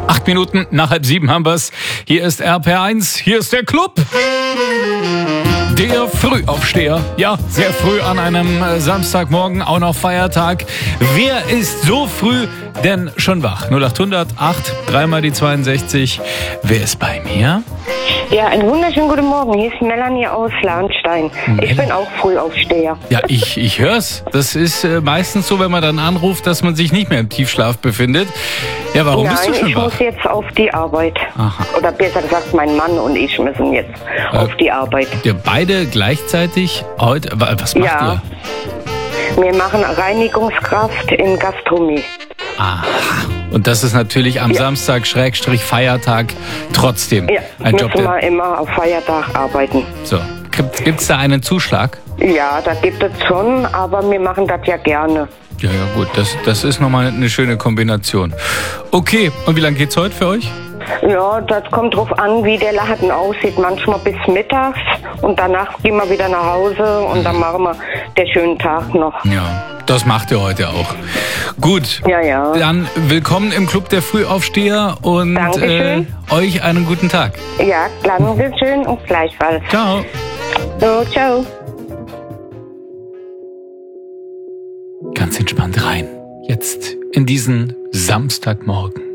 8 Minuten nach 6:30 haben wir's. Hier ist RPR1, hier ist der Club. Der Frühaufsteher. Ja, sehr früh an einem Samstagmorgen, auch noch Feiertag. Wer ist so früh denn schon wach? 0800 8 3 die 62. Wer ist bei mir? Ja, einen wunderschönen guten Morgen. Hier ist Melanie aus Lahnstein. Ich bin auch Frühaufsteher. Ja, ich hör's. Das ist meistens so, wenn man dann anruft, dass man sich nicht mehr im Tiefschlaf befindet. Ja, warum bist du schon ich wach? muss jetzt auf die Arbeit. Aha. Oder besser gesagt, mein Mann und ich müssen jetzt auf die Arbeit. Ihr beide gleichzeitig heute? Was macht ihr? Wir machen Reinigungskraft in Gastronomie. Aha. Und das ist natürlich am Samstag, Feiertag, trotzdem ein Job, müssen wir immer auf Feiertag arbeiten. So, gibt's da einen Zuschlag? Ja, da gibt es schon, aber wir machen das ja gerne. Ja, gut, das ist nochmal eine schöne Kombination. Okay, und wie lange geht's heute für euch? Ja, das kommt drauf an, wie der Laden aussieht. Manchmal bis mittags und danach gehen wir wieder nach Hause und dann machen wir den schönen Tag noch. Ja, das macht ihr heute auch. Gut, Ja. Dann willkommen im Club der Frühaufsteher und euch einen guten Tag. Ja, Dankeschön und gleichfalls. Ciao. So, ciao. Ganz entspannt rein. Jetzt in diesen Samstagmorgen.